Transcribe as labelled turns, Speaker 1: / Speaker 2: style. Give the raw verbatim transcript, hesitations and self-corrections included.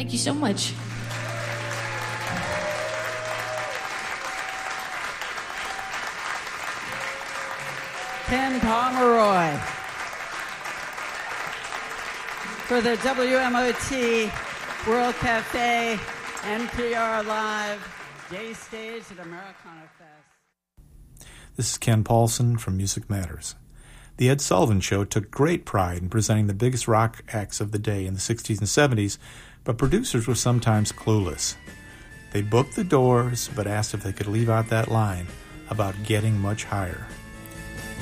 Speaker 1: Thank you so much.
Speaker 2: Ken Pomeroy for the W M O T World Cafe N P R Live Day Stage at Americana Fest.
Speaker 3: This is Ken Paulson from Music Matters. The Ed Sullivan Show took great pride in presenting the biggest rock acts of the day in the sixties and seventies, but producers were sometimes clueless. They booked the Doors, but asked if they could leave out that line about getting much higher.